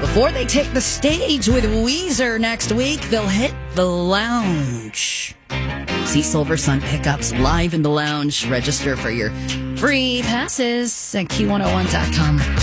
Before they take the stage with Weezer next week, they'll hit the lounge. See Silver Sun Pickups live in the lounge. Register for your free passes at Q101.com.